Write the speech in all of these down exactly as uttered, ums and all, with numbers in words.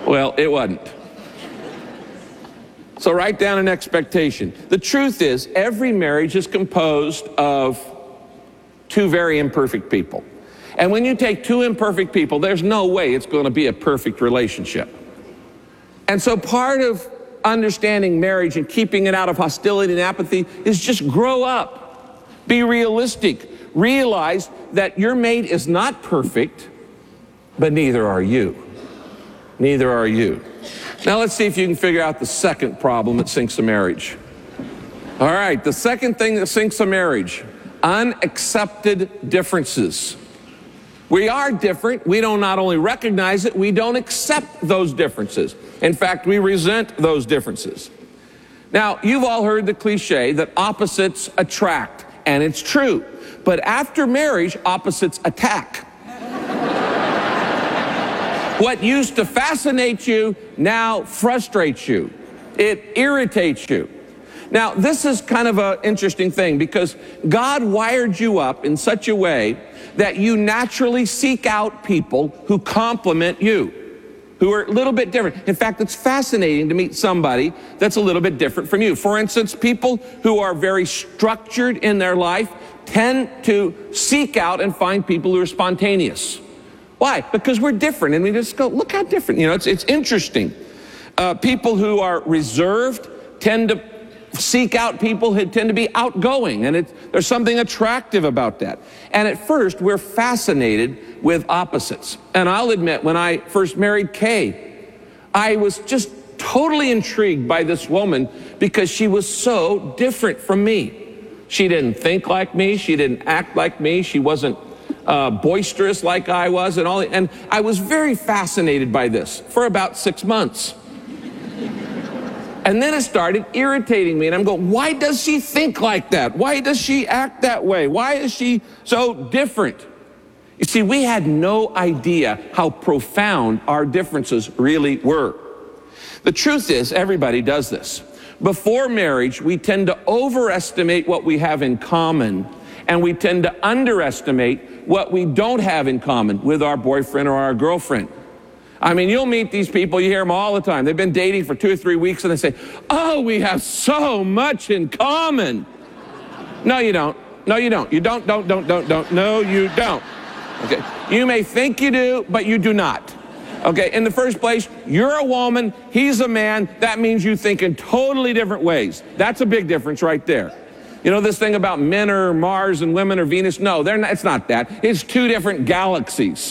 Well, it wasn't. So write down an expectation. The truth is, every marriage is composed of two very imperfect people. And when you take two imperfect people, there's no way it's going to be a perfect relationship. And so part of understanding marriage and keeping it out of hostility and apathy is just grow up. Be realistic. Realize that your mate is not perfect, but neither are you. Neither are you. Now let's see if you can figure out the second problem that sinks a marriage. All right, the second thing that sinks a marriage, unaccepted differences. We are different. We don't not only recognize it, we don't accept those differences. In fact, we resent those differences. Now, you've all heard the cliche that opposites attract, and it's true. But after marriage, opposites attack. What used to fascinate you now frustrates you. It irritates you. Now, this is kind of an interesting thing because God wired you up in such a way that you naturally seek out people who complement you, who are a little bit different. In fact, it's fascinating to meet somebody that's a little bit different from you. For instance, people who are very structured in their life tend to seek out and find people who are spontaneous. Why? Because we're different, and we just go, look how different. You know, it's, it's interesting. Uh, people who are reserved tend to seek out people who tend to be outgoing, and it, there's something attractive about that. And at first, we're fascinated with opposites. And I'll admit, when I first married Kay, I was just totally intrigued by this woman because she was so different from me. She didn't think like me. She didn't act like me. She wasn't Uh, boisterous like I was and all, and I was very fascinated by this for about six months. And then it started irritating me, and I'm going, why does she think like that? Why does she act that way? Why is she so different? You see, we had no idea how profound our differences really were. The truth is, everybody does this. Before marriage, we tend to overestimate what we have in common, and we tend to underestimate what we don't have in common with our boyfriend or our girlfriend. I mean, you'll meet these people, you hear them all the time. They've been dating for two or three weeks and they say, oh, we have so much in common. No, you don't. No, you don't. You don't, don't, don't, don't, don't. No, you don't. Okay. You may think you do, but you do not. Okay. In the first place, you're a woman, he's a man. That means you think in totally different ways. That's a big difference right there. You know this thing about men are Mars and women are Venus? No, they're not, it's not that. It's two different galaxies.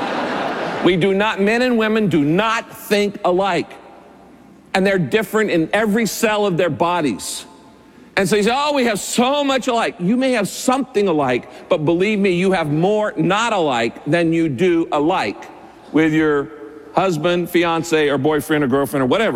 We do not, men and women do not think alike. And they're different in every cell of their bodies. And so you say, oh, we have so much alike. You may have something alike, but believe me, you have more not alike than you do alike with your husband, fiance, or boyfriend, or girlfriend, or whatever.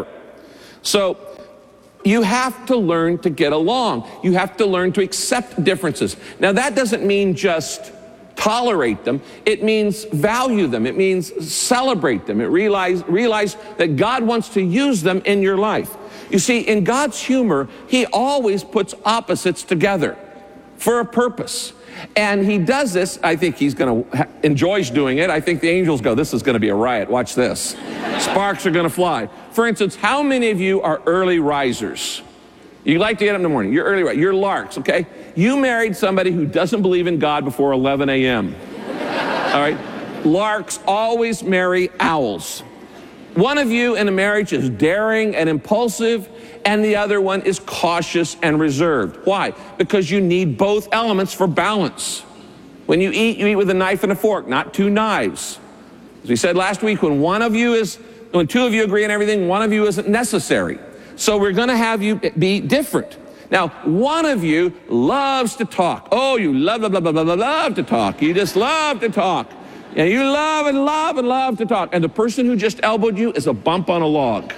So you have to learn to get along. You have to learn to accept differences. Now, that doesn't mean just tolerate them. It means value them. It means celebrate them. It realize, realize that God wants to use them in your life. You see, in God's humor, he always puts opposites together for a purpose. And he does this. I think he's going to, enjoys doing it. I think the angels go, this is going to be a riot. Watch this. Sparks are going to fly. For instance, how many of you are early risers? You like to get up in the morning. You're early risers. You're larks, okay? You married somebody who doesn't believe in God before eleven a m All right? Larks always marry owls. One of you in a marriage is daring and impulsive, and the other one is cautious and reserved. Why? Because you need both elements for balance. When you eat, you eat with a knife and a fork, not two knives. As we said last week, when one of you is, when two of you agree on everything, one of you isn't necessary. So we're going to have you be different. Now, one of you loves to talk. Oh, you love, love, love, love, love, love to talk. You just love to talk. And you love and love and love to talk. And the person who just elbowed you is a bump on a log.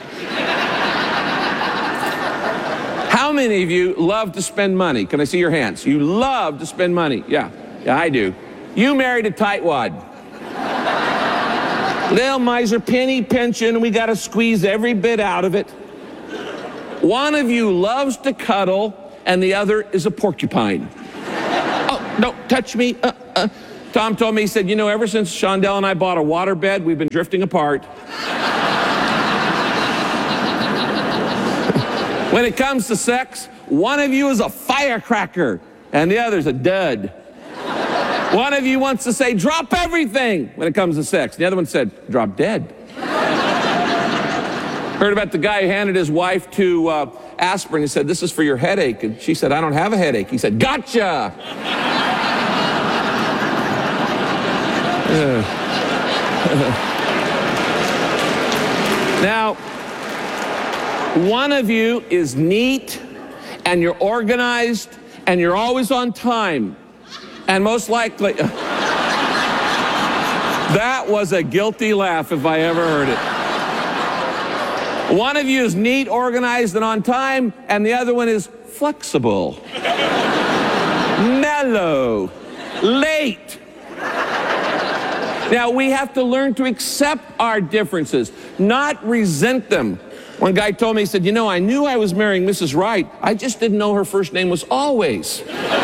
How many of you love to spend money? Can I see your hands? You love to spend money. Yeah, yeah, I do. You married a tightwad. Little miser, penny pension, and we got to squeeze every bit out of it. One of you loves to cuddle, and the other is a porcupine. Oh, don't touch me. Uh, uh. Tom told me, he said, you know, ever since Shondell and I bought a waterbed, we've been drifting apart. When it comes to sex, one of you is a firecracker and the other's a dud. One of you wants to say, drop everything when it comes to sex. The other one said, drop dead. Heard about the guy who handed his wife to uh, aspirin. He said, this is for your headache. And she said, I don't have a headache. He said, gotcha. Now, one of you is neat and you're organized and you're always on time. And most likely, that was a guilty laugh if I ever heard it. One of you is neat, organized, and on time, and the other one is flexible, mellow, late. Now, we have to learn to accept our differences, not resent them. One guy told me, he said, you know, I knew I was marrying Missus Right. I just didn't know her first name was Always.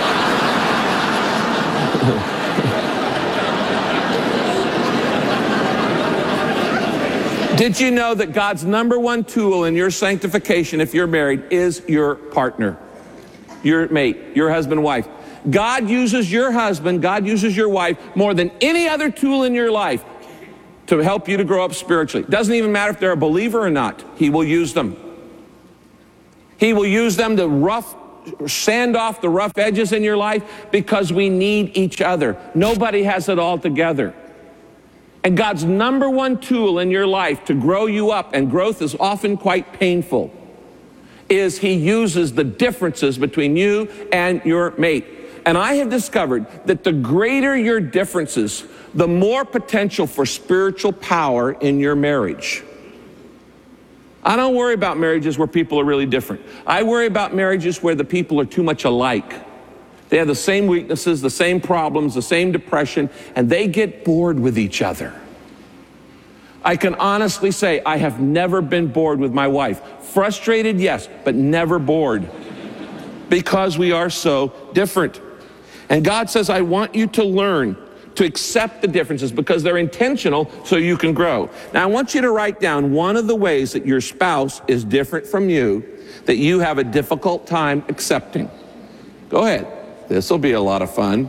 Did you know that God's number one tool in your sanctification, if you're married, is your partner, your mate, your husband, wife? God uses your husband, God uses your wife more than any other tool in your life to help you to grow up spiritually. Doesn't even matter if they're a believer or not. He will use them. He will use them to rough, sand off the rough edges in your life because we need each other. Nobody has it all together. And God's number one tool in your life to grow you up, and growth is often quite painful, is He uses the differences between you and your mate. And I have discovered that the greater your differences, the more potential for spiritual power in your marriage. I don't worry about marriages where people are really different. I worry about marriages where the people are too much alike. They have the same weaknesses, the same problems, the same depression, and they get bored with each other. I can honestly say I have never been bored with my wife. Frustrated, yes, but never bored. Because we are so different. And God says, I want you to learn to accept the differences because they're intentional so you can grow. Now, I want you to write down one of the ways that your spouse is different from you that you have a difficult time accepting. Go ahead. This will be a lot of fun.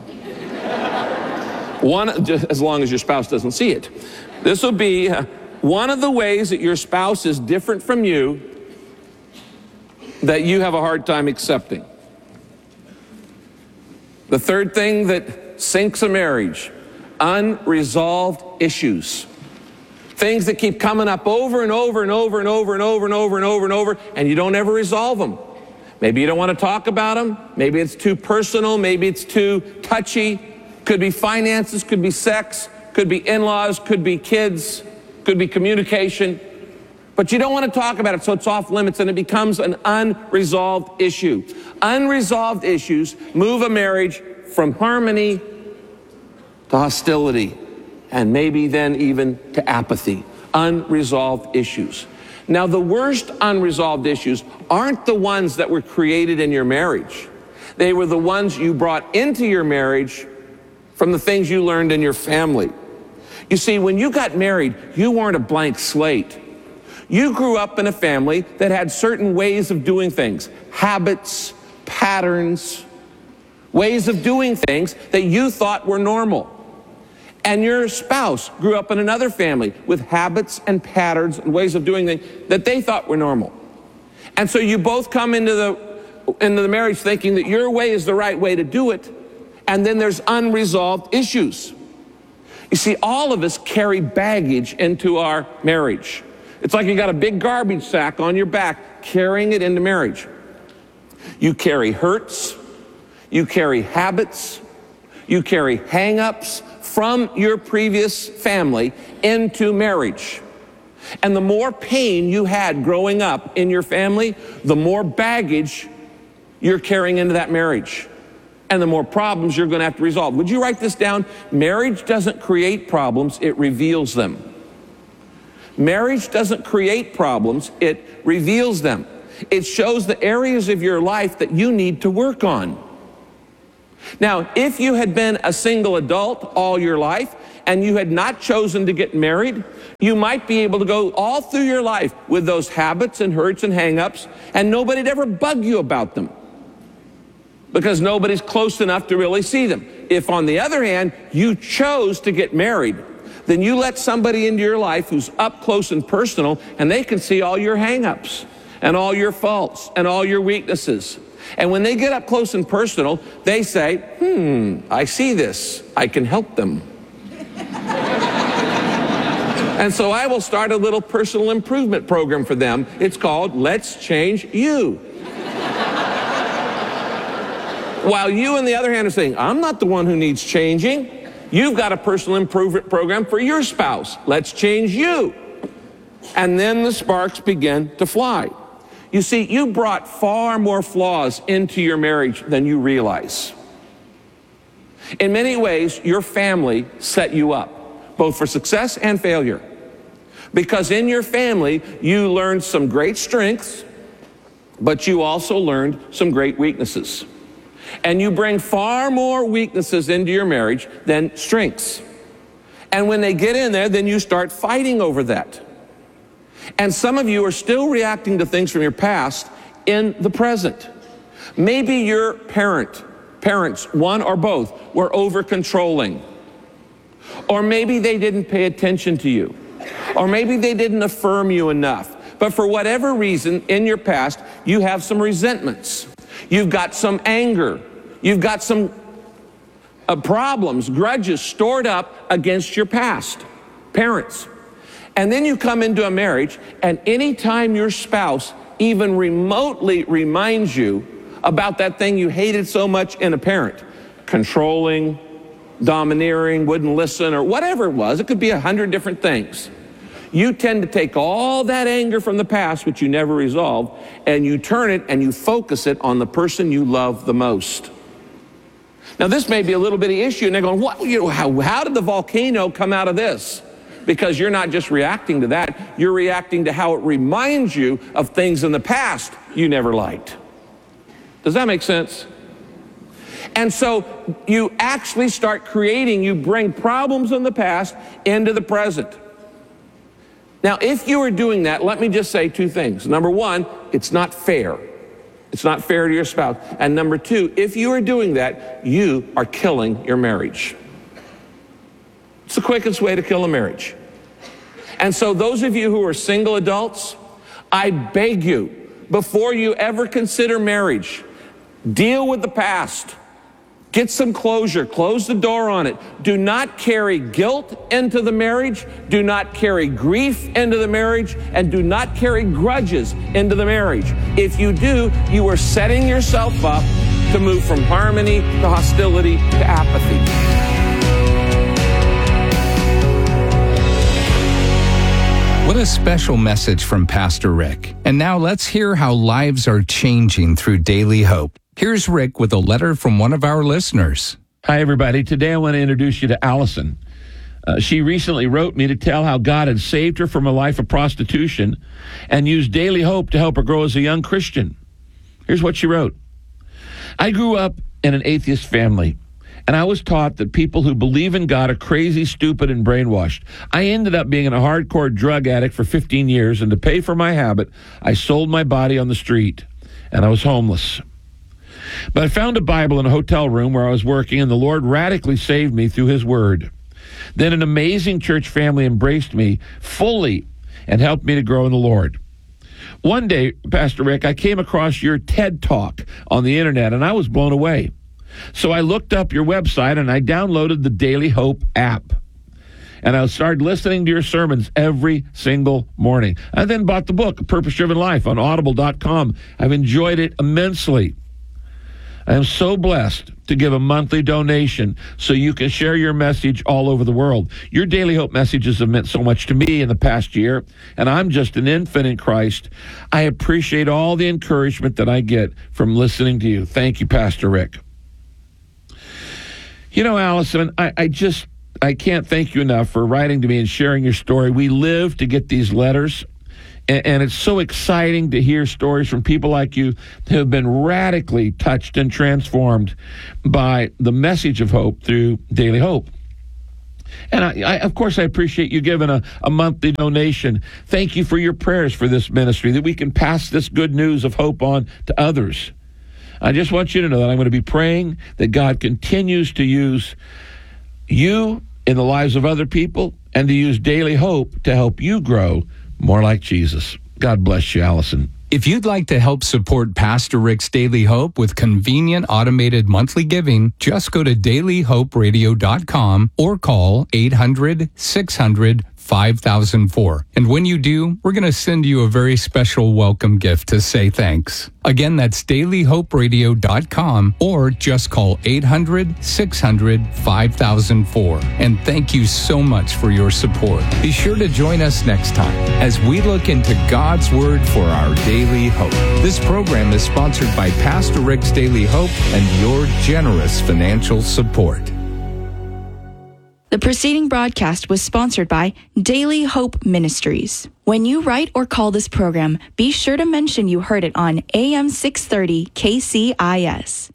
One, just as long as your spouse doesn't see it. This will be uh, one of the ways that your spouse is different from you that you have a hard time accepting. The third thing that sinks a marriage, unresolved issues. Things that keep coming up over and over and over and over and over and over and over and over, and you don't ever resolve them. Maybe you don't want to talk about them. Maybe it's too personal. Maybe it's too touchy. Could be finances, could be sex, could be in-laws, could be kids, could be communication. But you don't want to talk about it, so it's off limits, and it becomes an unresolved issue. Unresolved issues move a marriage from harmony to hostility, and maybe then even to apathy. Unresolved issues. Now, the worst unresolved issues aren't the ones that were created in your marriage. They were the ones you brought into your marriage from the things you learned in your family. You see, when you got married, you weren't a blank slate. You grew up in a family that had certain ways of doing things, habits, patterns, ways of doing things that you thought were normal. And your spouse grew up in another family with habits and patterns and ways of doing things that they thought were normal. And so you both come into the, into the marriage thinking that your way is the right way to do it, and then there's unresolved issues. You see, all of us carry baggage into our marriage. It's like you got a big garbage sack on your back carrying it into marriage. You carry hurts, you carry habits, you carry hang-ups from your previous family into marriage. And the more pain you had growing up in your family, the more baggage you're carrying into that marriage. And the more problems you're going to have to resolve. Would you write this down? Marriage doesn't create problems, it reveals them. Marriage doesn't create problems, it reveals them. It shows the areas of your life that you need to work on. Now, if you had been a single adult all your life and you had not chosen to get married, you might be able to go all through your life with those habits and hurts and hang-ups, and nobody'd ever bug you about them because nobody's close enough to really see them. If, on the other hand, you chose to get married, then you let somebody into your life who's up close and personal, and they can see all your hang-ups and all your faults and all your weaknesses. And when they get up close and personal, they say, hmm, I see this. I can help them. And so I will start a little personal improvement program for them. It's called Let's Change You. While you, on the other hand, are saying, I'm not the one who needs changing. You've got a personal improvement program for your spouse. Let's change you. And then the sparks begin to fly. You see, you brought far more flaws into your marriage than you realize. In many ways, your family set you up, both for success and failure. Because in your family, you learned some great strengths, but you also learned some great weaknesses. And you bring far more weaknesses into your marriage than strengths. And when they get in there, then you start fighting over that. And some of you are still reacting to things from your past in the present. Maybe your parent, parents, one or both, were over-controlling. Or maybe they didn't pay attention to you. Or maybe they didn't affirm you enough. But for whatever reason, in your past, you have some resentments. You've got some anger. You've got some uh, problems, grudges stored up against your past parents. And then you come into a marriage, and anytime your spouse even remotely reminds you about that thing you hated so much in a parent, controlling, domineering, wouldn't listen, or whatever it was, it could be a hundred different things. You tend to take all that anger from the past, which you never resolved, and you turn it and you focus it on the person you love the most. Now, this may be a little bitty issue, and they're going, what, you know, how, how did the volcano come out of this? Because you're not just reacting to that, you're reacting to how it reminds you of things in the past you never liked. Does that make sense? And so you actually start creating, you bring problems in the past into the present. Now, if you are doing that, let me just say two things. Number one, it's not fair. It's not fair to your spouse. And number two, if you are doing that, you are killing your marriage. It's the quickest way to kill a marriage. And so those of you who are single adults, I beg you, before you ever consider marriage, deal with the past. Get some closure. Close the door on it. Do not carry guilt into the marriage. Do not carry grief into the marriage. And do not carry grudges into the marriage. If you do, you are setting yourself up to move from harmony to hostility to apathy. What a special message from Pastor Rick. And now let's hear how lives are changing through Daily Hope. Here's Rick with a letter from one of our listeners. Hi, everybody. Today I want to introduce you to Allison. Uh, she recently wrote me to tell how God had saved her from a life of prostitution and used Daily Hope to help her grow as a young Christian. Here's what she wrote. I grew up in an atheist family, and I was taught that people who believe in God are crazy, stupid, and brainwashed. I ended up being a hardcore drug addict for fifteen years, and to pay for my habit, I sold my body on the street, and I was homeless. But I found a Bible in a hotel room where I was working, and the Lord radically saved me through His Word. Then an amazing church family embraced me fully and helped me to grow in the Lord. One day, Pastor Rick, I came across your TED Talk on the internet, and I was blown away. So I looked up your website, and I downloaded the Daily Hope app. And I started listening to your sermons every single morning. I then bought the book, A Purpose-Driven Life, on audible dot com. I've enjoyed it immensely. I am so blessed to give a monthly donation so you can share your message all over the world. Your Daily Hope messages have meant so much to me in the past year, and I'm just an infant in Christ. I appreciate all the encouragement that I get from listening to you. Thank you, Pastor Rick. You know, Allison, I, I just, I can't thank you enough for writing to me and sharing your story. We live to get these letters. And it's so exciting to hear stories from people like you who have been radically touched and transformed by the message of hope through Daily Hope. And, I, I, of course, I appreciate you giving a, a monthly donation. Thank you for your prayers for this ministry, that we can pass this good news of hope on to others. I just want you to know that I'm going to be praying that God continues to use you in the lives of other people and to use Daily Hope to help you grow more like Jesus. God bless you, Allison. If you'd like to help support Pastor Rick's Daily Hope with convenient automated monthly giving, just go to daily hope radio dot com or call eight hundred, six hundred, five thousand four. And when you do, we're going to send you a very special welcome gift to say thanks. Again, that's daily hope radio dot com or just call eight hundred, six hundred, five thousand four. And thank you so much for your support. Be sure to join us next time as we look into God's Word for our daily hope. This program is sponsored by Pastor Rick's Daily Hope and your generous financial support. The preceding broadcast was sponsored by Daily Hope Ministries. When you write or call this program, be sure to mention you heard it on A M six thirty K C I S.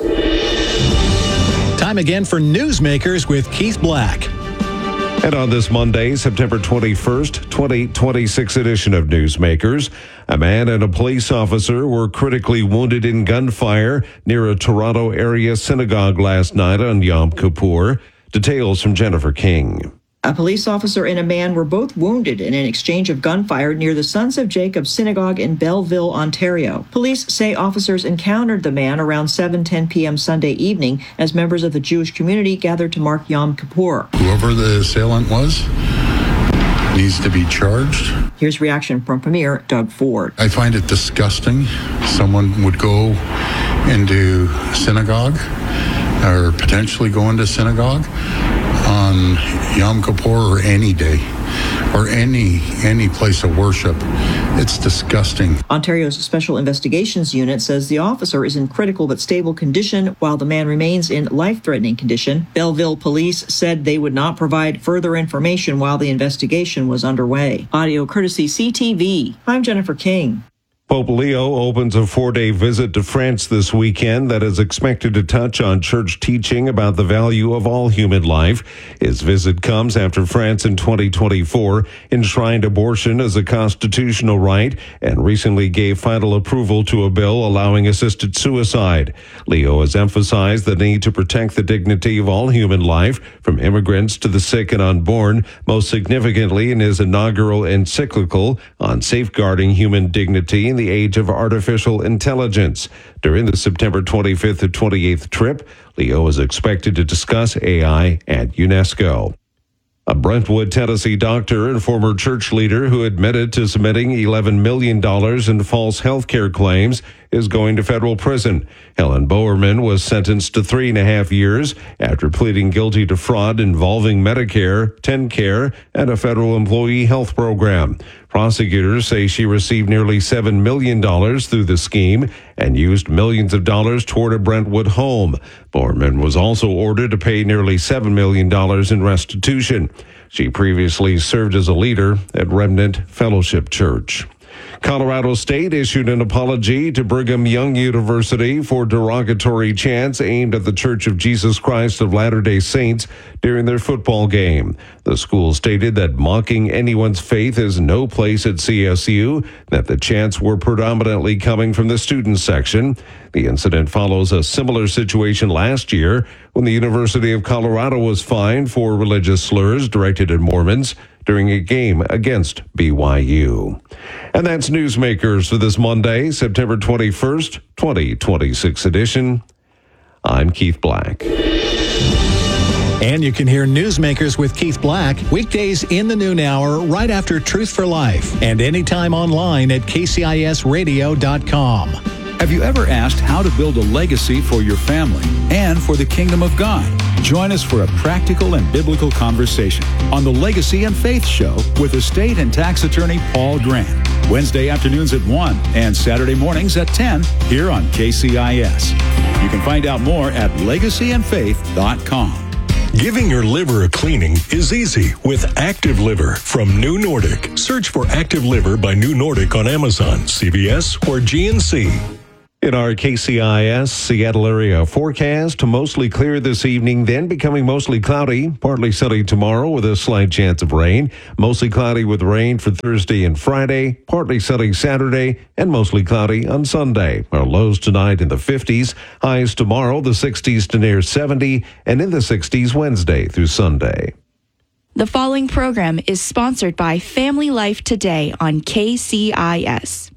Time again for Newsmakers with Keith Black. And on this Monday, September twenty-first, twenty twenty-six edition of Newsmakers, a man and a police officer were critically wounded in gunfire near a Toronto area synagogue last night on Yom Kippur. Details from Jennifer King. A police officer and a man were both wounded in an exchange of gunfire near the Sons of Jacob Synagogue in Belleville, Ontario. Police say officers encountered the man around seven ten p.m. Sunday evening as members of the Jewish community gathered to mark Yom Kippur. Whoever the assailant was needs to be charged. Here's reaction from Premier Doug Ford. I find it disgusting. Someone would go into synagogue or potentially go into synagogue on Yom Kippur or any day or any any place of worship. It's disgusting. Ontario's Special Investigations Unit says the officer is in critical but stable condition while the man remains in life-threatening condition. Belleville police said they would not provide further information while the investigation was underway. Audio courtesy C T V. I'm Jennifer King. Pope Leo opens a four-day visit to France this weekend that is expected to touch on church teaching about the value of all human life. His visit comes after France in twenty twenty-four enshrined abortion as a constitutional right and recently gave final approval to a bill allowing assisted suicide. Leo has emphasized the need to protect the dignity of all human life, from immigrants to the sick and unborn, most significantly in his inaugural encyclical on safeguarding human dignity in the age of artificial intelligence. During the September twenty-fifth to twenty-eighth trip, Leo is expected to discuss A I at UNESCO. A Brentwood, Tennessee doctor and former church leader who admitted to submitting eleven million dollars in false health care claims is going to federal prison. Helen Bowerman was sentenced to three and a half years after pleading guilty to fraud involving Medicare, TennCare, and a federal employee health program. Prosecutors say she received nearly seven million dollars through the scheme and used millions of dollars toward a Brentwood home. Bowerman was also ordered to pay nearly seven million dollars in restitution. She previously served as a leader at Remnant Fellowship Church. Colorado State issued an apology to Brigham Young University for derogatory chants aimed at the Church of Jesus Christ of Latter-day Saints during their football game. The school stated that mocking anyone's faith is no place at C S U, that the chants were predominantly coming from the student section. The incident follows a similar situation last year when the University of Colorado was fined for religious slurs directed at Mormons during a game against B Y U. And that's Newsmakers for this Monday, September twenty-first, twenty twenty-six edition. I'm Keith Black. And you can hear Newsmakers with Keith Black weekdays in the noon hour right after Truth for Life and anytime online at K C I S radio dot com. Have you ever asked how to build a legacy for your family and for the kingdom of God? Join us for a practical and biblical conversation on the Legacy and Faith Show with estate and tax attorney Paul Grant. Wednesday afternoons at one and Saturday mornings at ten here on K C I S. You can find out more at legacy and faith dot com. Giving your liver a cleaning is easy with Active Liver from New Nordic. Search for Active Liver by New Nordic on Amazon, C V S, or G N C. In our K C I S Seattle area forecast, mostly clear this evening, then becoming mostly cloudy, partly sunny tomorrow with a slight chance of rain. Mostly cloudy with rain for Thursday and Friday, partly sunny Saturday, and mostly cloudy on Sunday. Our lows tonight in the fifties, highs tomorrow the sixties to near seventy, and in the sixties Wednesday through Sunday. The following program is sponsored by Family Life Today on K C I S.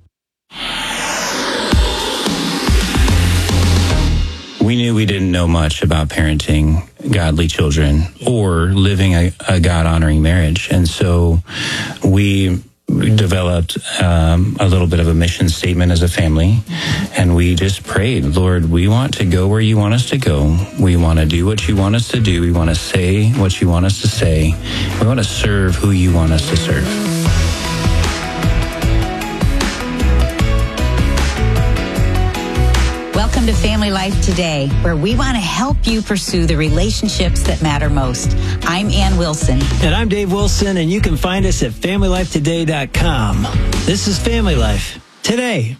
We knew we didn't know much about parenting godly children or living a, a God-honoring marriage. And so we developed um, a little bit of a mission statement as a family. And we just prayed, Lord, we want to go where you want us to go. We want to do what you want us to do. We want to say what you want us to say. We want to serve who you want us to serve. Welcome to Family Life Today, where we want to help you pursue the relationships that matter most. I'm Ann Wilson. And I'm Dave Wilson, and you can find us at family life today dot com. This is Family Life Today.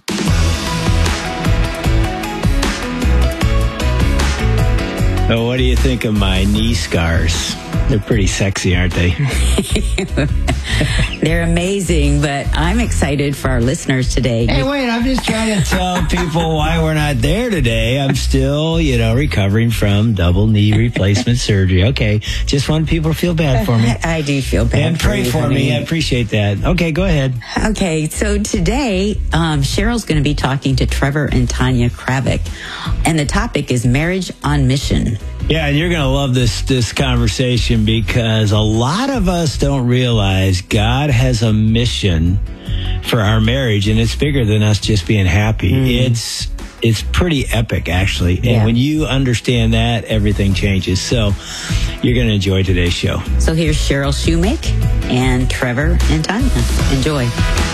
Oh, what do you think of my knee scars? They're pretty sexy, aren't they? They're amazing, but I'm excited for our listeners today. Hey, wait, I'm just trying to tell people why we're not there today. I'm still, you know, recovering from double knee replacement surgery. Okay, just want people to feel bad for me. I do feel bad and for pray you, for honey. me. I appreciate that. Okay, go ahead. Okay, so today, um, Cheryl's going to be talking to Trevor and Tanya Kravik, and the topic is marriage on mission. Yeah, and you're going to love this this conversation because a lot of us don't realize God has a mission for our marriage, and it's bigger than us just being happy. Mm. It's it's pretty epic, actually. And yeah. when you understand that, everything changes. So you're going to enjoy today's show. So here's Cheryl Shoemake and Trevor and Tanya. Enjoy.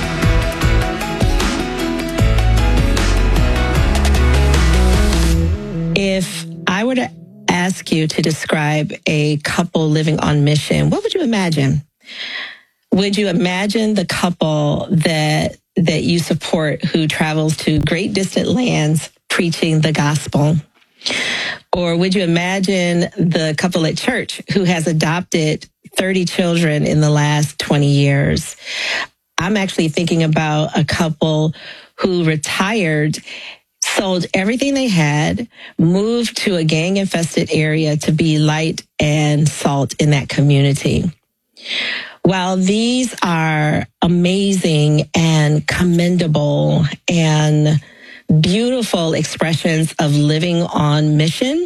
If I were to ask you to describe a couple living on mission, what would you imagine? Would you imagine the couple that that you support who travels to great distant lands preaching the gospel? Or would you imagine the couple at church who has adopted thirty children in the last twenty years? I'm actually thinking about a couple who retired, sold everything they had, moved to a gang-infested area to be light and salt in that community. While these are amazing and commendable and beautiful expressions of living on mission,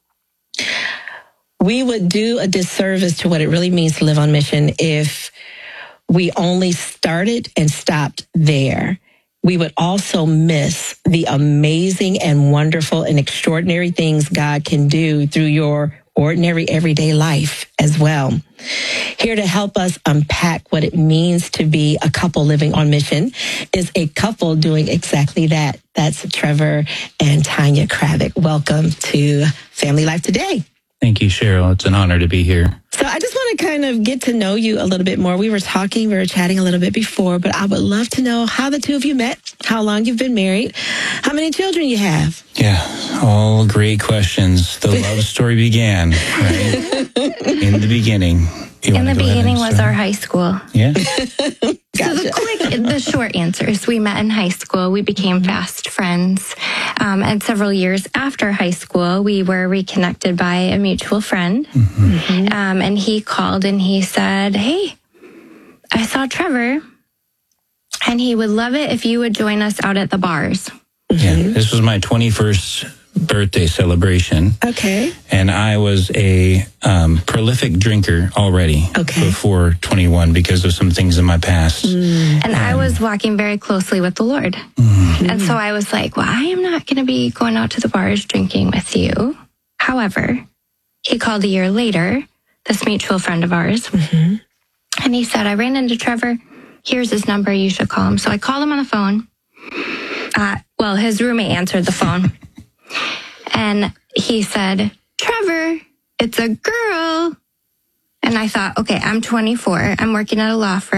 we would do a disservice to what it really means to live on mission if we only started and stopped there. We would also miss the amazing and wonderful and extraordinary things God can do through your ordinary everyday life as well. Here to help us unpack what it means to be a couple living on mission is a couple doing exactly that. That's Trevor and Tanya Kravik. Welcome to Family Life Today. Thank you, Cheryl. It's an honor to be here. So I just want to kind of get to know you a little bit more. We were talking, we were chatting a little bit before, but I would love to know how the two of you met, how long you've been married, how many children you have. Yeah, all great questions. The love story began, right? In the beginning. You In the beginning was our high school. Yeah. So the quick, the short answer is we met in high school. We became fast friends. Um, and several years after high school, we were reconnected by a mutual friend. Mm-hmm. Um, and he called and he said, "Hey, I saw Trevor, and he would love it if you would join us out at the bars." Yeah, this was my twenty-first birthday celebration. Okay. And I was a um, prolific drinker already okay. before twenty-one because of some things in my past. Mm. And um, I was walking very closely with the Lord. Mm. And so I was like, well, I am not going to be going out to the bars drinking with you. However, he called a year later, this mutual friend of ours, mm-hmm. and he said, I ran into Trevor. Here's his number. You should call him. So I called him on the phone. Uh, well, his roommate answered the phone. And he said, Trevor, it's a girl. And I thought, okay, I'm twenty-four. I'm working at a law firm.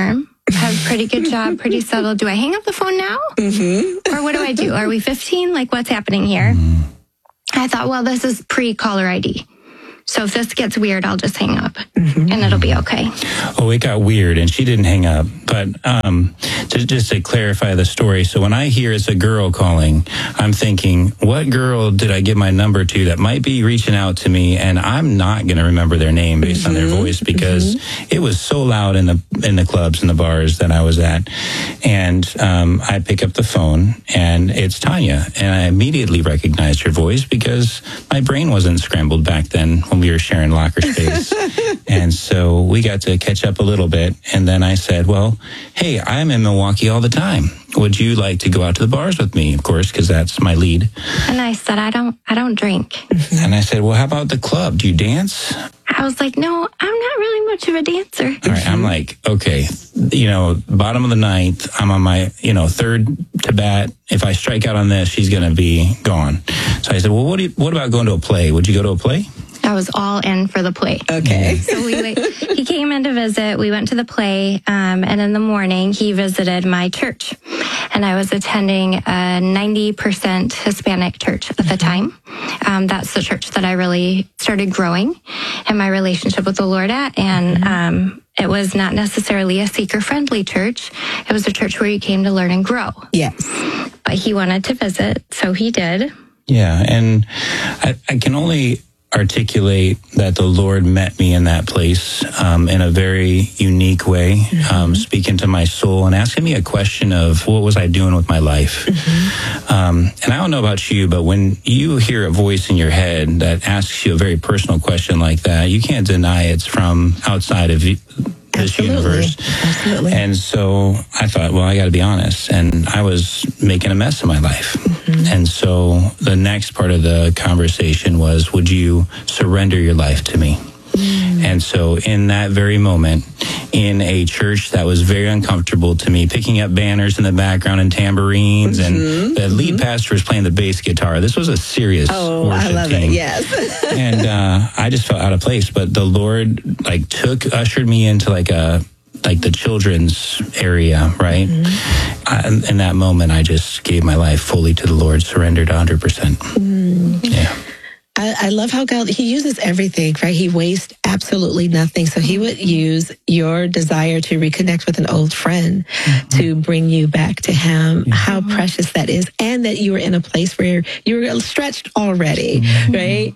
have a pretty good job, pretty settled. Do I hang up the phone now? Mm-hmm. Or what do I do? Are we fifteen? Like, what's happening here? Mm. I thought, well, this is pre-caller I D. So if this gets weird, I'll just hang up mm-hmm. and it'll be okay. Oh, it got weird and she didn't hang up. But um, to, just to clarify the story, so when I hear it's a girl calling, I'm thinking, what girl did I give my number to that might be reaching out to me? And I'm not going to remember their name based mm-hmm. on their voice because mm-hmm. it was so loud in the in the clubs and the bars that I was at. And um, I pick up the phone and it's Tanya. And I immediately recognized her voice because my brain wasn't scrambled back then when we were sharing locker space. And so we got to catch up a little bit. And then I said, well, hey, I'm in Milwaukee all the time. Would you like to go out to the bars with me? Of course, because that's my lead. And I said, I don't, I don't drink. And I said, well, how about the club? Do you dance? I was like, no, I'm not really much of a dancer. All right. I'm like, okay, you know, bottom of the ninth, I'm on my, you know, third to bat. If I strike out on this, she's going to be gone. So I said, well, what do you, what about going to a play? Would you go to a play? I was all in for the play. Okay. So we wait, he came in to visit. We went to the play, um, and in the morning he visited my church, and I was attending a ninety percent Hispanic church at the time. Um, that's the church that I really started growing in my relationship with the Lord at, and um, it was not necessarily a seeker-friendly church. It was a church where you came to learn and grow. Yes. But he wanted to visit, so he did. Yeah, and I, I can only articulate that the Lord met me in that place um, in a very unique way, mm-hmm. um, speaking to my soul and asking me a question of what was I doing with my life. Mm-hmm. Um, and I don't know about you, but when you hear a voice in your head that asks you a very personal question like that, you can't deny it's from outside of you. This Absolutely. universe. Absolutely. And so I thought, well, I got to be honest. And I was making a mess of my life. Mm-hmm. And so the next part of the conversation was, would you surrender your life to me? Mm. And so in that very moment, in a church that was very uncomfortable to me, picking up banners in the background and tambourines, mm-hmm. and the lead mm-hmm. pastor was playing the bass guitar. This was a serious oh, worship I love team. it. Yes. And uh, I just felt out of place. But the Lord like took, ushered me into like a, like the children's area, right? Mm-hmm. I, in that moment, I just gave my life fully to the Lord, surrendered one hundred percent. Mm. Yeah. I, I love how God, he uses everything, right? He wastes absolutely nothing. So he would use your desire to reconnect with an old friend mm-hmm. to bring you back to him. Mm-hmm. How precious that is. And that you were in a place where you were stretched already, mm-hmm. right?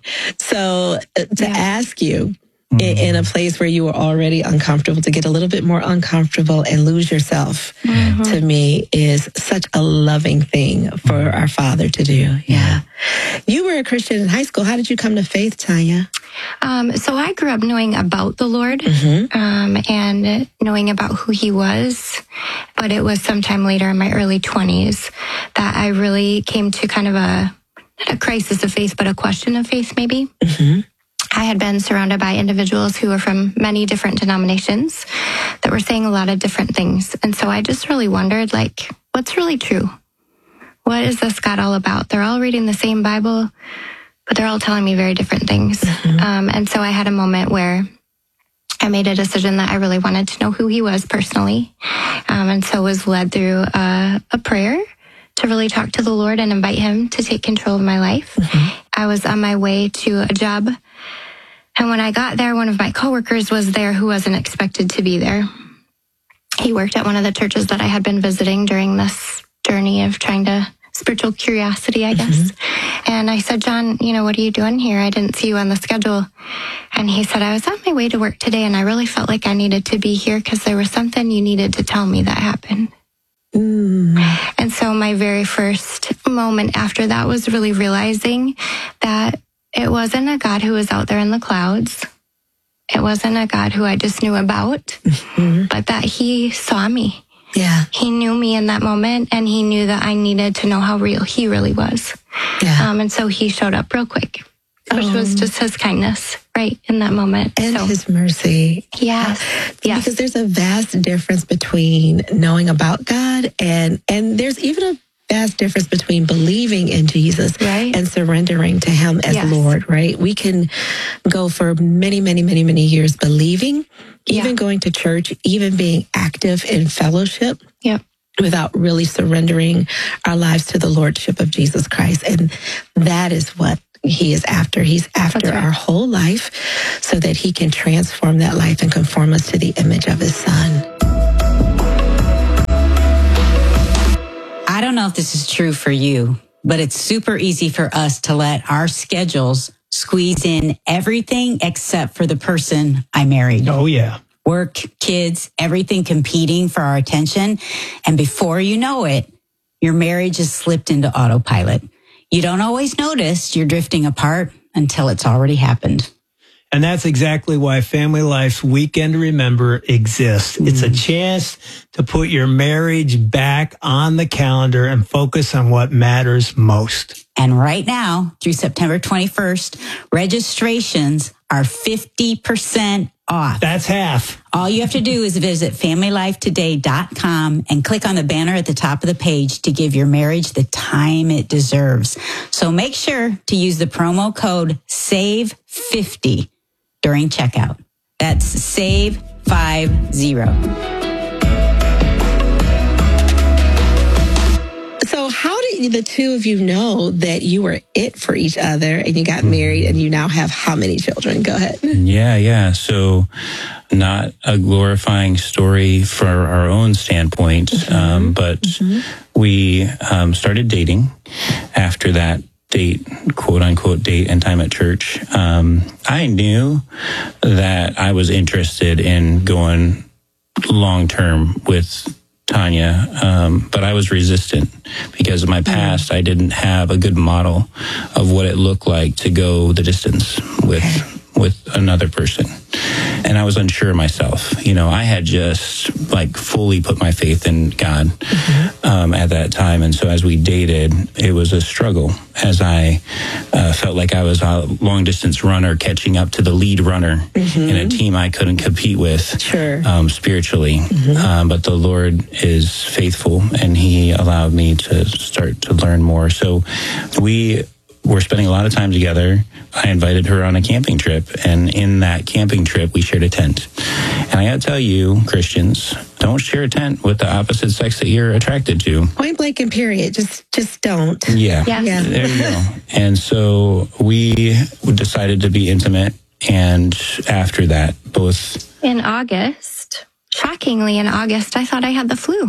So uh, to yeah. ask you, In, in a place where you were already uncomfortable, to get a little bit more uncomfortable and lose yourself, mm-hmm. to me is such a loving thing for our Father to do. Yeah. You were a Christian in high school. How did you come to faith, Tanya? Um, so I grew up knowing about the Lord, mm-hmm. um, and knowing about who he was. But it was sometime later in my early twenties that I really came to kind of a, not a crisis of faith, but a question of faith, maybe. Mm-hmm. I had been surrounded by individuals who were from many different denominations that were saying a lot of different things. And so I just really wondered, like, what's really true? What is this God all about? They're all reading the same Bible, but they're all telling me very different things. Mm-hmm. Um, and so I had a moment where I made a decision that I really wanted to know who he was personally. Um, and so was led through a, a prayer to really talk to the Lord and invite him to take control of my life. Mm-hmm. I was on my way to a job. And when I got there, one of my coworkers was there who wasn't expected to be there. He worked at one of the churches that I had been visiting during this journey of trying to, spiritual curiosity, I guess. Mm-hmm. And I said, John, you know, what are you doing here? I didn't see you on the schedule. And he said, I was on my way to work today and I really felt like I needed to be here because there was something you needed to tell me that happened. Mm. And so my very first moment after that was really realizing that it wasn't a God who was out there in the clouds. It wasn't a God who I just knew about, mm-hmm. but that he saw me. Yeah. He knew me in that moment, and he knew that I needed to know how real he really was. Yeah. Um, and so he showed up real quick, which oh. was just his kindness, right, in that moment. And so, his mercy. Yeah. Yes. Because there's a vast difference between knowing about God and, and there's even a vast difference between believing in Jesus, right, and surrendering to him as yes. Lord, right? We can go for many, many, many, many years believing even Yeah. going to church, even being active in fellowship. Yep. Without really surrendering our lives to the Lordship of Jesus Christ. And that is what he is after. He's after That's right. our whole life so that he can transform that life and conform us to the image of his son. I don't know if this is true for you, but it's super easy for us to let our schedules squeeze in everything except for the person I married. Oh, yeah. Work, kids, everything competing for our attention. And before you know it, your marriage has slipped into autopilot. You don't always notice you're drifting apart until it's already happened. And that's exactly why Family Life's Weekend to Remember exists. Mm. It's a chance to put your marriage back on the calendar and focus on what matters most. And right now, through September twenty-first, registrations are fifty percent off. That's half. All you have to do is visit family life today dot com and click on the banner at the top of the page to give your marriage the time it deserves. So make sure to use the promo code save fifty during checkout. That's save fifty. So how did the two of you know that you were it for each other and you got married and you now have how many children? Go ahead. Yeah, yeah. So not a glorifying story for our own standpoint, mm-hmm. um, but mm-hmm. we um, started dating after that date, quote unquote, date and time at church. Um, I knew that I was interested in going long term with Tanya, um, but I was resistant because of my past. I didn't have a good model of what it looked like to go the distance with with another person. And I was unsure of myself. You know, I had just like fully put my faith in God mm-hmm. um, at that time. And so as we dated, it was a struggle as I uh, felt like I was a long distance runner catching up to the lead runner mm-hmm. in a team I couldn't compete with sure. um, spiritually. Mm-hmm. Um, but the Lord is faithful and he allowed me to start to learn more. So we were spending a lot of time together. I invited her on a camping trip, and in that camping trip, we shared a tent. And I got to tell you, Christians, don't share a tent with the opposite sex that you're attracted to. Point blank and period. Just, just don't. Yeah. Yeah. yeah. There you go. And so we decided to be intimate, and after that, both in August, shockingly, in August, I thought I had the flu.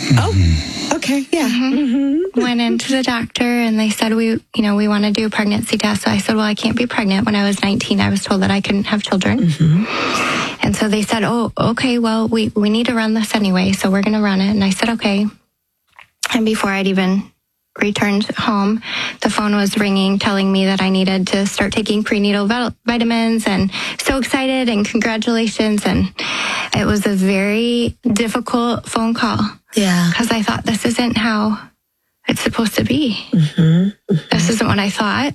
Oh, okay, yeah. Mm-hmm. Went into the doctor and they said, we, you know, we want to do a pregnancy test. So I said, well, I can't be pregnant. When I was nineteen, I was told that I couldn't have children. Mm-hmm. And so they said, oh, okay, well, we, we need to run this anyway. So we're going to run it. And I said, okay. And before I'd even returned home, the phone was ringing, telling me that I needed to start taking prenatal vitamins, and so excited and congratulations. And it was a very difficult phone call. Yeah. Because I thought, this isn't how it's supposed to be. Mm-hmm. Mm-hmm. This isn't what I thought.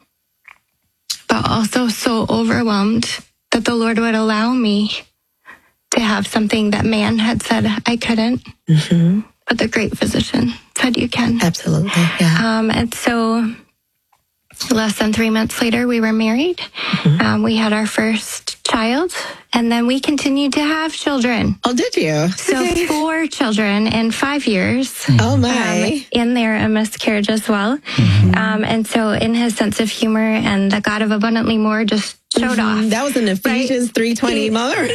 But also so overwhelmed that the Lord would allow me to have something that man had said I couldn't. Mm-hmm. But the great physician said you can. Absolutely, yeah. Um, and so less than three months later, we were married. Mm-hmm. Um, we had our first child, and then we continued to have children. Oh, did you? So four children in five years. Oh, my. Um, in there, a miscarriage as well. Mm-hmm. Um, and so in his sense of humor and the God of abundantly more just showed mm-hmm. off. That was an Ephesians right? three twenty moment.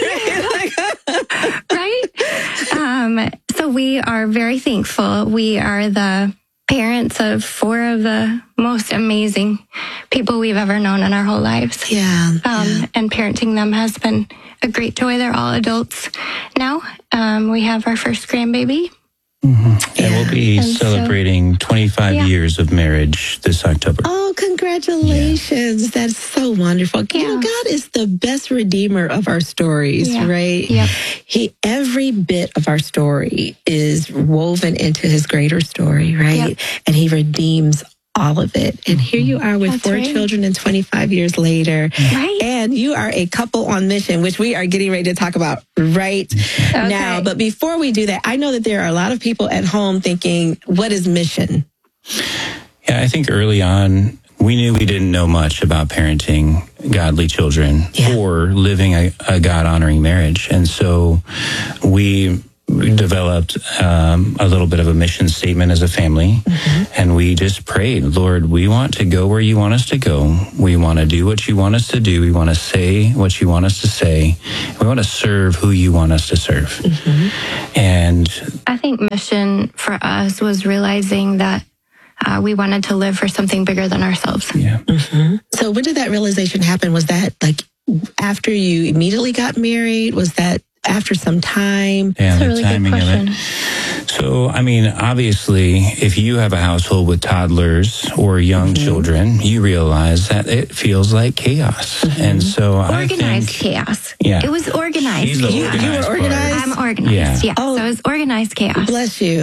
Right? Um, so we are very thankful. We are the parents of four of the most amazing people we've ever known in our whole lives. Yeah. Um, yeah. And parenting them has been a great joy. They're all adults now. Um, we have our first grandbaby. Mm-hmm. And we'll be and celebrating so, twenty-five yeah. years of marriage this October. Oh, congratulations. Yeah. That's so wonderful. Yeah. You know, God is the best redeemer of our stories, yeah. right? Yep. He, every bit of our story is woven into his greater story, right? Yep. And he redeems all of it. And here you are with That's four right. children and twenty-five years later. Right. And you are a couple on mission, which we are getting ready to talk about right okay. now. But before we do that, I know that there are a lot of people at home thinking, what is mission? Yeah, I think early on, we knew we didn't know much about parenting godly children yeah. or living a, a God-honoring marriage. And so we developed um, a little bit of a mission statement as a family, mm-hmm. and we just prayed, Lord, we want to go where you want us to go. We want to do what you want us to do. We want to say what you want us to say. We want to serve who you want us to serve. Mm-hmm. And I think mission for us was realizing that uh, we wanted to live for something bigger than ourselves. Yeah. Mm-hmm. So when did that realization happen? Was that like after you immediately got married? Was that after some time? Yeah, That's the a really timing good question. of it. So, I mean, obviously, if you have a household with toddlers or young mm-hmm. children, you realize that it feels like chaos. Mm-hmm. And so organized I think, chaos. Yeah. It was organized. She's the chaos. organized You were organized? part. I'm organized. Yeah. Yeah. Oh, so it was organized chaos. Bless you.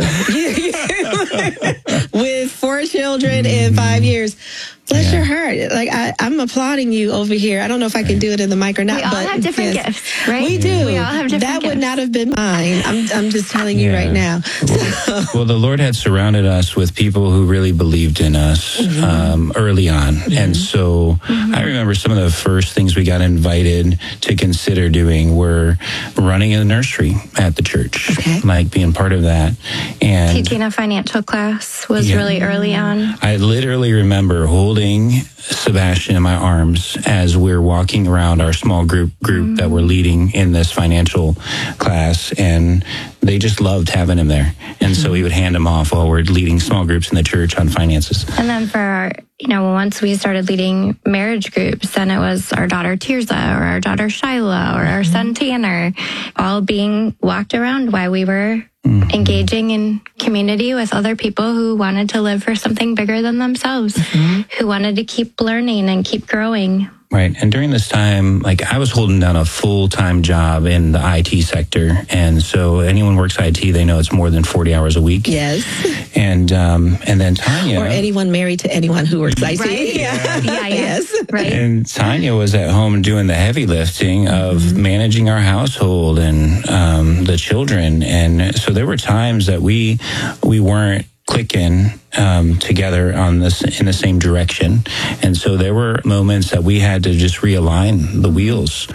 With four children mm-hmm. in five years. Bless yeah. your heart. Like, I, I'm applauding you over here. I don't know if I can do it in the mic or not. We all but have different yes, gifts, right? We do. We all have different That gifts. would not have been mine. I'm, I'm just telling you Yeah. right now. Well, well, the Lord had surrounded us with people who really believed in us mm-hmm. um, early on. Mm-hmm. And so mm-hmm. I remember some of the first things we got invited to consider doing were running a nursery at the church, okay. like being part of that. And teaching a financial class was yeah. really early on. I literally remember holding Sebastian in my arms as we're walking around our small group group mm-hmm. that we're leading in this financial class, and they just loved having him there. And mm-hmm. so we would hand him off while we're leading small groups in the church on finances. And then for our, you know, once we started leading marriage groups, then it was our daughter Tirza or our daughter Shyla or our son Tanner, all being walked around while we were mm-hmm. engaging in community with other people who wanted to live for something bigger than themselves, mm-hmm. who wanted to keep learning and keep growing. Right. And during this time, like I was holding down a full-time job in the I T sector. And so anyone who works I T, they know it's more than forty hours a week. Yes. And um, and then Tanya. Or anyone married to anyone who works I T. Right? Yeah. yeah, Yes. Right. And Tanya was at home doing the heavy lifting of mm-hmm. managing our household and um, the children. And so there were times that we we weren't clicking um, together on this in the same direction. And so there were moments that we had to just realign the wheels.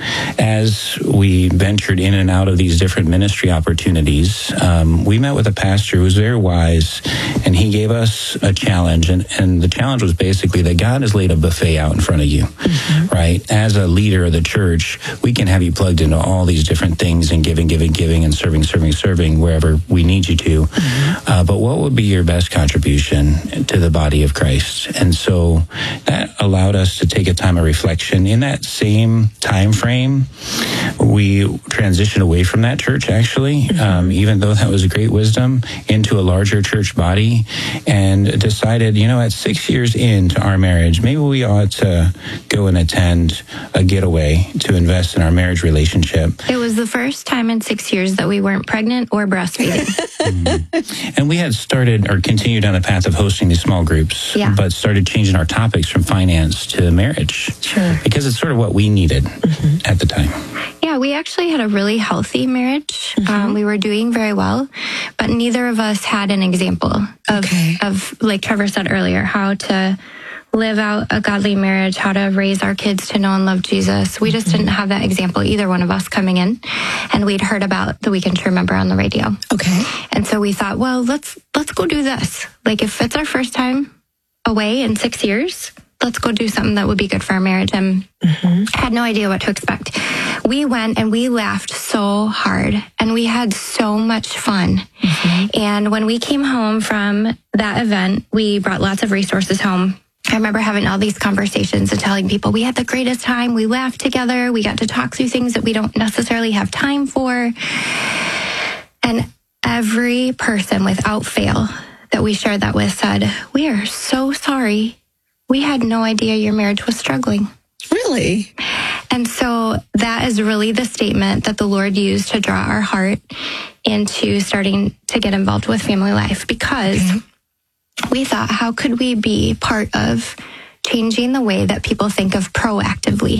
As we ventured in and out of these different ministry opportunities, um, we met with a pastor who was very wise, and he gave us a challenge. And, and the challenge was basically that God has laid a buffet out in front of you, mm-hmm. right? As a leader of the church, we can have you plugged into all these different things and giving, giving, giving, and serving, serving, serving wherever we need you to. Mm-hmm. Uh, but what would be your best contribution to the body of Christ? And so that allowed us to take a time of reflection. In that same time frame, we transitioned away from that church, actually, um, even though that was a great wisdom, into a larger church body, and decided, you know, at six years into our marriage, maybe we ought to go and attend a getaway to invest in our marriage relationship. It was the first time in six years that we weren't pregnant or breastfeeding. mm-hmm. And we had started or continued down the path of hosting these small groups, yeah. but started changing our topics from finance to marriage. Sure. Because it's sort of what we needed mm-hmm. at the time. Yeah, we actually had a really healthy marriage. Mm-hmm. Um, we were doing very well, but neither of us had an example of, okay. of, like Trevor said earlier, how to live out a godly marriage, how to raise our kids to know and love Jesus. We just mm-hmm. didn't have that example, either one of us coming in. And we'd heard about the Weekend to Remember on the radio. Okay. And so we thought, well, let's let's go do this. Like, if it's our first time away in six years, let's go do something that would be good for our marriage. And mm-hmm. had no idea what to expect. We went and we laughed so hard and we had so much fun. Mm-hmm. And when we came home from that event, we brought lots of resources home. I remember having all these conversations and telling people we had the greatest time. We laughed together. We got to talk through things that we don't necessarily have time for. And every person without fail that we shared that with said, we are so sorry. We had no idea your marriage was struggling. Really? And so that is really the statement that the Lord used to draw our heart into starting to get involved with family life, because okay. we thought, how could we be part of changing the way that people think of proactively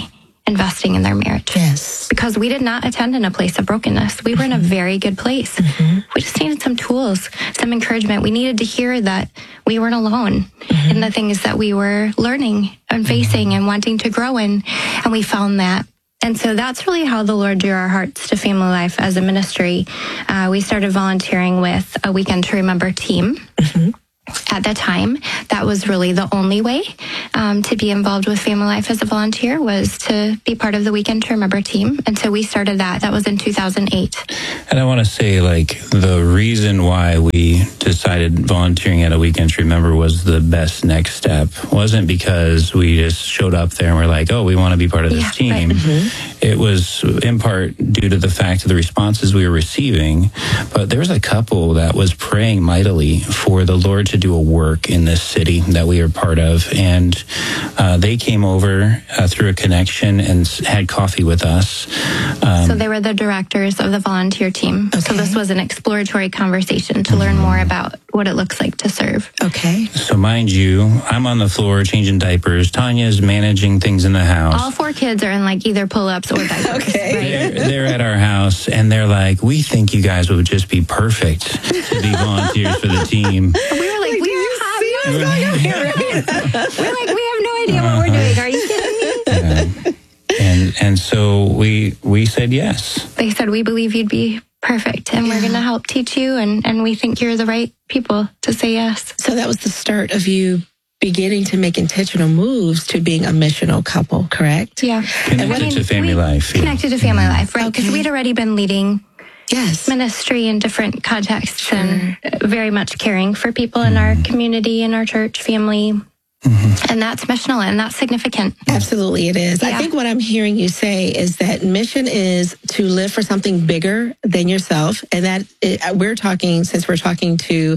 investing in their marriage. Yes. Because we did not attend in a place of brokenness. We were in a very good place. Mm-hmm. We just needed some tools, some encouragement. We needed to hear that we weren't alone mm-hmm. in the things that we were learning and facing and wanting to grow in. And we found that. And so that's really how the Lord drew our hearts to Family Life as a ministry. Uh, we started volunteering with a Weekend to Remember team. Mm-hmm. At the time, that was really the only way um, to be involved with Family Life as a volunteer was to be part of the Weekend to Remember team. And so we started that. That was in two thousand eight. And I want to say, like, the reason why we decided volunteering at a Weekend to Remember was the best next step wasn't because we just showed up there and we're like, oh, we want to be part of this yeah, team. Right. Mm-hmm. It was in part due to the fact of the responses we were receiving. But there was a couple that was praying mightily for the Lord to do a work in this city that we are part of. And uh, they came over uh, through a connection and had coffee with us. Um, so they were the directors of the volunteer team. Okay. So this was an exploratory conversation to learn more about what it looks like to serve. Okay. So mind you, I'm on the floor changing diapers. Tanya's managing things in the house. All four kids are in like either pull-ups or diapers. Okay. Right? They're, they're at our house and they're like, we think you guys would just be perfect to be volunteers for the team. We were like, like we are see what's going on here, right? We're like, we have no idea what we're doing. Are you kidding me? Yeah. And and so we we said yes. They said, we believe you'd be perfect and yeah. we're going to help teach you and, and we think you're the right people to say yes. So that was the start of you beginning to make intentional moves to being a missional couple, correct? Yeah. Connected I mean, to family life. Yeah. Connected to family life, right? Because Okay. we'd already been leading yes. ministry in different contexts Sure. and very much caring for people in our community, in our church, family. Mm-hmm. And that's missional and that's significant. Absolutely, it is. Yeah. I think what I'm hearing you say is that mission is to live for something bigger than yourself. And that it, we're talking, since we're talking to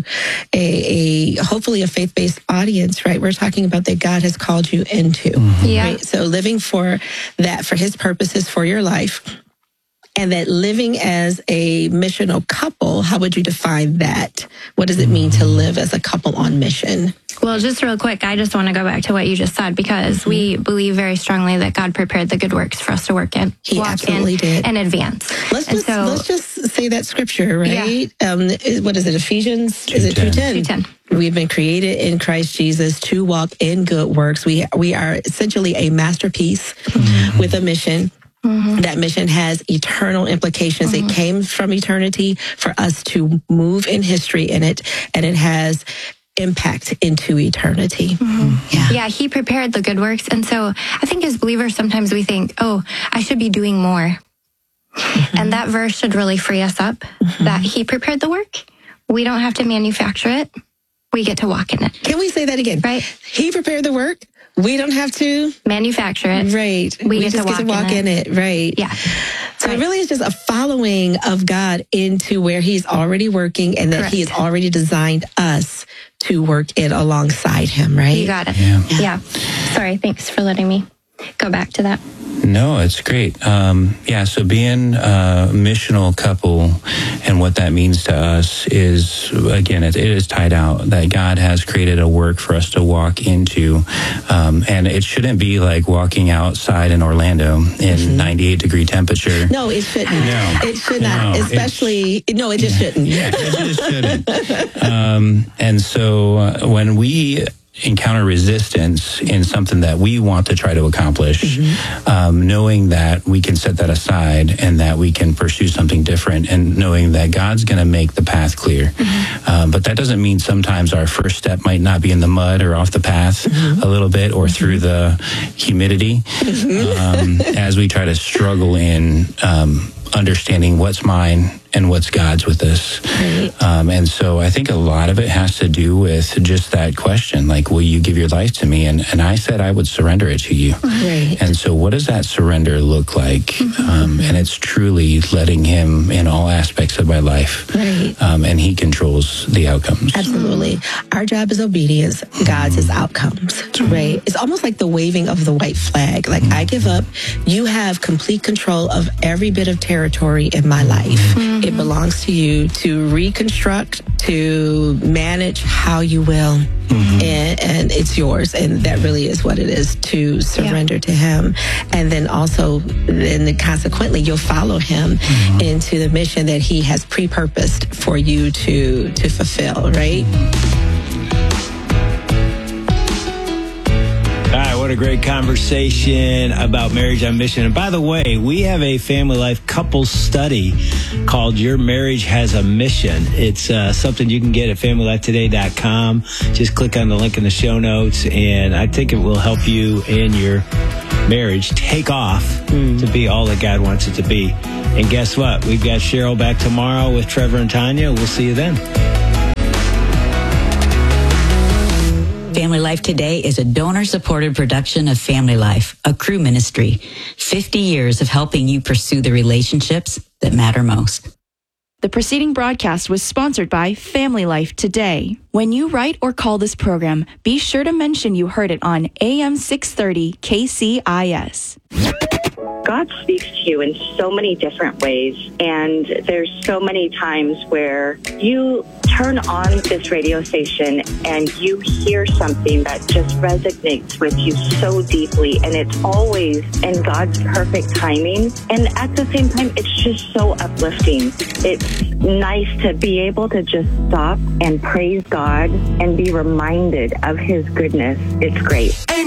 a, a hopefully a faith-based audience, right? We're talking about that God has called you into. Mm-hmm. Yeah. Right? So living for that, for his purposes for your life. And that living as a missional couple, how would you define that? What does it mean to live as a couple on mission? Well, just real quick, I just want to go back to what you just said because mm-hmm. we believe very strongly that God prepared the good works for us to work in. He walk absolutely in did. And advance. Let's and just so, let's just say that scripture, right? Yeah. Um, is, what is it? Ephesians? Is it two ten? two ten. We've been created in Christ Jesus to walk in good works. We we are essentially a masterpiece mm-hmm. with a mission. Mm-hmm. That mission has eternal implications. Mm-hmm. It came from eternity for us to move in history in it, and it has impact into eternity. Mm-hmm. Yeah. Yeah, he prepared the good works. And so I think as believers, sometimes we think, oh, I should be doing more. Mm-hmm. And that verse should really free us up mm-hmm. that he prepared the work. We don't have to manufacture it. We get to walk in it. Can we say that again? Right. He prepared the work. We don't have to manufacture it. Right. We, we get just to walk, get to walk in, in it. it. Right. Yeah. So right. it really is just a following of God into where he's already working and that Correct. he has already designed us to work in alongside him, right? You got it. Yeah. yeah. yeah. Sorry. Thanks for letting me go back to that. No, it's great. Um, yeah, so being a missional couple and what that means to us is, again, it, it is tied out that God has created a work for us to walk into. Um, and it shouldn't be like walking outside in Orlando in mm-hmm. ninety-eight degree temperature. No, it shouldn't. No. It should not. No, especially, no, it just yeah, shouldn't. Yeah, it just shouldn't. um, and so uh, when we encounter resistance in something that we want to try to accomplish, mm-hmm. um, knowing that we can set that aside and that we can pursue something different and knowing that God's going to make the path clear. Mm-hmm. Um, but that doesn't mean sometimes our first step might not be in the mud or off the path mm-hmm. a little bit or through the humidity mm-hmm. um, as we try to struggle in um, understanding what's mine and what's God's with this. Right. Um, and so I think a lot of it has to do with just that question, like, will you give your life to me? And and I said I would surrender it to you. Right. And so what does that surrender look like? Mm-hmm. Um, and it's truly letting him in all aspects of my life. Right. Um, and he controls the outcomes. Absolutely. Our job is obedience. God's is outcomes. Right. It's almost like the waving of the white flag. Like, mm-hmm. I give up. You have complete control of every bit of territory in my life. Mm-hmm. It belongs to you to reconstruct, to manage how you will. Mm-hmm. And, and it's yours. And that really is what it is, to surrender yeah. to him. And then also, then consequently, you'll follow him mm-hmm. into the mission that he has pre-purposed for you to, to fulfill, right? All right, what a great conversation about marriage on mission. And by the way, we have a Family Life couples study called Your Marriage Has a Mission. It's uh, something you can get at family life today dot com. Just click on the link in the show notes, and I think it will help you in your marriage take off mm. to be all that God wants it to be. And guess what? We've got Cheryl back tomorrow with Trevor and Tanya. We'll see you then. Family Life Today is a donor-supported production of Family Life, a Cru ministry. fifty years of helping you pursue the relationships that matter most. The preceding broadcast was sponsored by Family Life Today. When you write or call this program, be sure to mention you heard it on A M six thirty K C I S. God speaks to you in so many different ways, and there's so many times where you turn on this radio station and you hear something that just resonates with you so deeply, and it's always in God's perfect timing. And at the same time, it's just so uplifting. It's nice to be able to just stop and praise God and be reminded of his goodness. It's great.